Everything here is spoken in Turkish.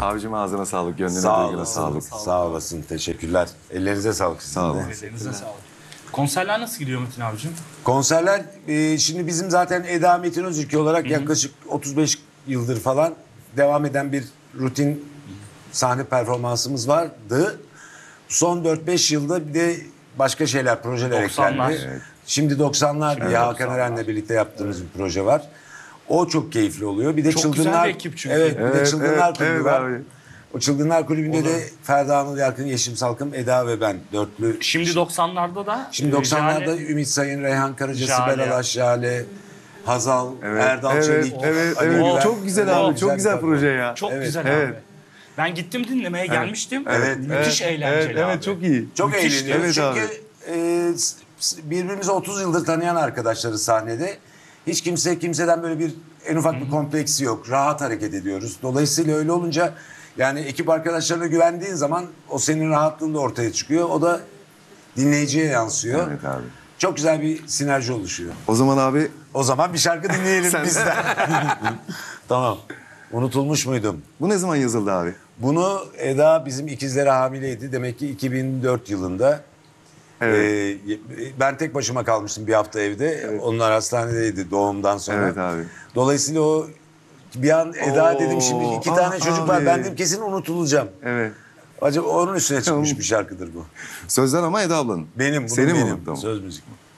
Abicim ağzına sağlık, gönlüne Sağ duyguna olasın. sağlık. Sağ olasın. Teşekkürler. Ellerinize sağlık sizin Sağ de. olun. Ellerinize sağlık. Konserler nasıl gidiyor Metin abicim? Konserler şimdi bizim zaten Eda Metin Özülkü olarak yaklaşık 35 yıldır falan devam eden bir rutin sahne performansımız vardı. Son 4-5 yılda bir de başka şeyler, projeler 90'lar. eklendi. Evet. Şimdi 90'lar diye Hakan Eren'le birlikte yaptığımız bir proje var. O çok keyifli oluyor. Bir de Çok Çılgınlar. güzel bir ekip çünkü. Evet, bir de Çılgınlar Kulübü evet var. abi. O Çılgınlar Kulübü'nde de Ferda Anıl Yarkın, Yeşim Salkım, Eda ve ben dörtlü. Şimdi 90'larda da Şimdi 90'larda Jale- Ümit Sayın, Reyhan Karaca, Jale. Sibel Alaş, Jale, Hazal, Erdal evet, Çelik. evet, Ali evet. Güven. Çok güzel abi, çok güzel bir proje ya. çok Evet, güzel evet. abi. Ben gittim dinlemeye gelmiştim. Evet, Müthiş eğlenceli Evet, abi. çok iyi. Çok Müthişti. eğleniyoruz Evet çünkü birbirimizi 30 yıldır tanıyan arkadaşlarız sahnede. Hiç kimseden böyle bir en ufak bir kompleksi yok. Rahat hareket ediyoruz. Dolayısıyla öyle olunca yani ekip arkadaşlarına güvendiğin zaman o senin rahatlığın da ortaya çıkıyor. O da dinleyiciye yansıyor. Evet abi. Çok güzel bir sinerji oluşuyor. O zaman abi O zaman bir şarkı dinleyelim Sen- biz de. Tamam. Unutulmuş muydum? bu ne zaman yazıldı abi? Bunu Eda bizim ikizlere hamileydi. Demek ki 2004 yılında. Evet. Ben tek başıma kalmıştım bir hafta evde. Onlar hastanedeydi doğumdan sonra. Evet abi. Dolayısıyla o bir an Eda Oo, dedim şimdi iki tane çocuk var. abi. Ben dedim kesin unutulacağım. Evet. Acaba onun üstüne çıkmış Tamam. bir şarkıdır bu. Sözler ama Eda ablanın. Benim, bunu Senin mi benim. bu? Tamam. Söz müzik.